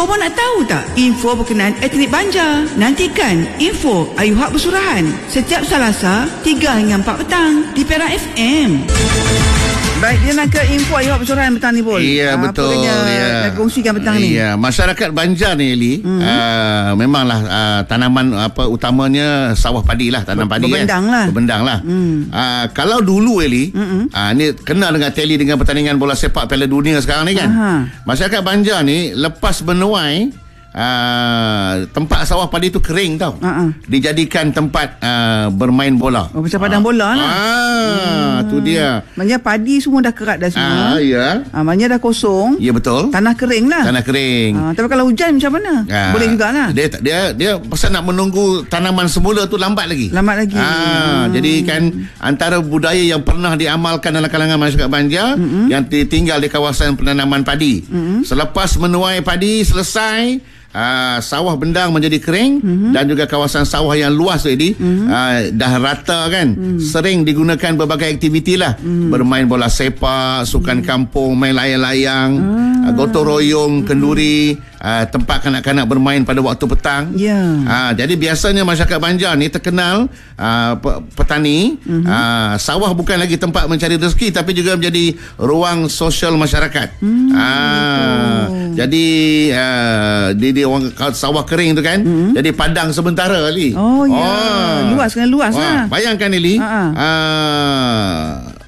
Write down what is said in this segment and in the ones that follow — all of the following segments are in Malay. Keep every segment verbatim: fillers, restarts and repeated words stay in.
Kau pun nak tahu tak info berkenaan etnik Banjar? Nantikan info Ayu Hak Bersurahan setiap Selasa tiga hingga empat petang di Perak F M. Baik, dia nak ke info Ayu Hak Bersurahan petang ni, Pol. Ya, apa betul. Apa Ya. nak kongsikan petang ni? Ya, masyarakat Banjar ni, Eli, mm-hmm. uh, memanglah uh, tanaman apa utamanya sawah padi lah, tanam padi. Berbendang kan. lah. Berbendang lah. Mm. Uh, kalau dulu, Eli, mm-hmm. uh, ni kena dengan teli dengan pertandingan bola sepak Piala Dunia sekarang ni kan. Aha. Masyarakat Banjar ni lepas menuai Uh, tempat sawah padi tu kering tau. Uh-uh. Dijadikan tempat uh, bermain bola. Oh, macam padang uh. bola lah. Ah, hmm. tu dia. Maknanya padi semua dah kerat dah semua. Ah, ya. Ah, maknanya dah kosong. Ya, betul. Tanah kering lah. Tanah kering. Ah, tapi kalau hujan macam mana? Ah, boleh jugalah. Dia dia dia pasal nak menunggu tanaman semula tu lambat lagi. Lambat lagi. Ah, hmm. Jadi kan antara budaya yang pernah diamalkan dalam kalangan masyarakat Banjar mm-hmm. yang tinggal di kawasan penanaman padi. Mm-hmm. Selepas menuai padi selesai, Uh, sawah bendang menjadi kering mm-hmm. dan juga kawasan sawah yang luas tadi mm-hmm. uh, dah rata kan mm. sering digunakan berbagai aktiviti lah mm. bermain bola sepak, sukan mm. kampung, main layang-layang, ah. uh, gotong royong, mm. kenduri, uh, tempat kanak-kanak bermain pada waktu petang. Yeah. uh, jadi biasanya masyarakat Banjar ni terkenal uh, petani mm-hmm. uh, sawah bukan lagi tempat mencari rezeki tapi juga menjadi ruang sosial masyarakat. mm. uh, jadi uh, di, di orang sawah kering tu kan mm-hmm. jadi padang sementara Ali. Oh ya. Oh. Luas kan luas lah. Bayangkan Ali uh-huh. uh,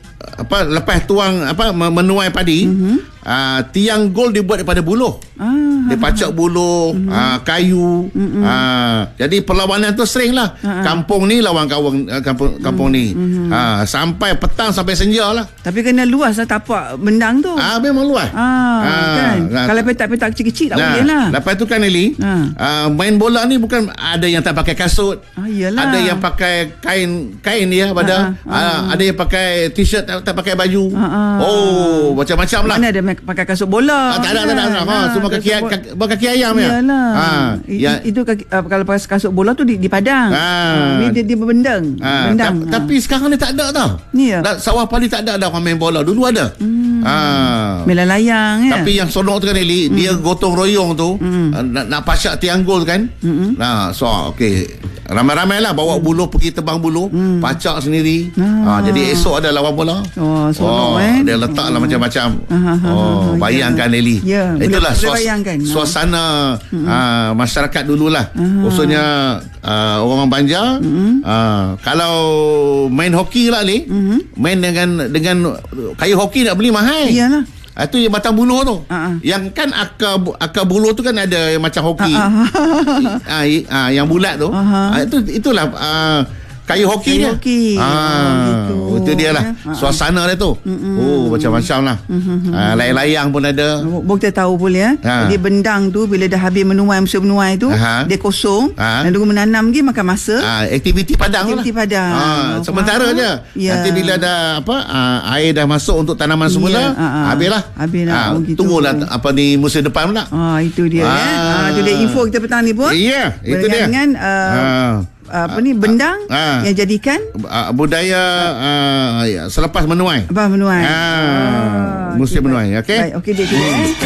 apa lepas tuang apa menuai padi mm-hmm. uh, tiang gol dibuat daripada buluh. Ah, dia pacak buluh, mm-hmm. uh, kayu. Mm-hmm. Uh, jadi perlawanan tu sering lah. Uh-huh. Kampung ni lawan kampung kampung, kampung mm-hmm. ni. Uh, sampai petang sampai senja lah. Tapi kena luas lah tapak bendang tu. Ah, memang luas. Ah, ah, kan. Nah, kalau petak-petak kecil-kecil tak nah, boleh lah. Lepas tu kan Eli, ah. uh, main bola ni bukan ada yang tak pakai kasut. Ah, iyalah. Ada yang pakai kain kain ya pada. Ah, ah, ah. Uh, ada yang pakai t-shirt tak, tak pakai baju. Ah, ah. Oh, macam-macam lah. Mana ada pakai kasut bola? Ah, tak ada, tak ada. Ha, ah, semua kaki kaki, kaki ayam ya. Iyalah. Ah, ya. Itu kaki, uh, kalau pakai kasut bola tu di, di padang. Ah. Ni dia, dia berbendang. Ah. Bendang. Ta- ah. Tapi sekarang ni tak ada tau. Ya. Sawah padi tak ada dah orang main bola. Dulu ada. Hmm. Ah. Mela layang ya. Tapi yang sonok tu kan Eli, hmm. dia gotong royong tu hmm. nak, nak pasyak tiang gol kan. Hmm. Nah, so okey. Ramai-ramai lah bawa buluh pergi tebang buluh, hmm. pacak sendiri. Ah. Ah, jadi esok ada lawan bola. Oh, sonok oh, eh. Dia letak lah oh. macam-macam. Ah, oh, bayangkan ya. Eli. Ya, itulah boleh, suas, boleh suasana hmm. ah, masyarakat dululah. Ah. Khususnya ah, orang Banjar. Hmm. Ah, kalau main hoki lah ni, hmm. main dengan dengan kayu hoki nak beli mahal. Iyalah. Itu yang batang buluh tu. Uh-huh. Yang kan akar akar buluh tu kan ada yang macam hoki. Uh-huh. uh, uh, yang bulat tu. Uh-huh. Uh, itu itulah uh, kayu hoki dia. Hoki. Ah, oh, itu dia lah. Uh-huh. Suasana dia tu. Uh-huh. Oh, macam-macam lah. Uh-huh. Uh, layang-layang pun ada. Buk kita tahu pun ya. Uh. Jadi bendang tu bila dah habis menuai musim menuai tu, uh-huh. dia kosong. Uh-huh. Dan tunggu menanam lagi makan masa. Uh, aktiviti padang aktiviti lah. padang. Uh, sementara je. Yeah. Nanti bila dah apa uh, air dah masuk untuk tanaman semula, yeah. uh-huh. habislah. Habislah. Uh, oh, tunggulah apa ni musim depan pula. Ah, itu dia uh. ya. Ah, itu dia info kita petang ni pun. Ya, yeah, itu dia. Dengan uh, uh. apa ni bendang uh, yang jadikan uh, budaya uh, ya, selepas menuai. Apa menuai? Uh, uh, musim okay, menuai, okey. Baik, okey dia.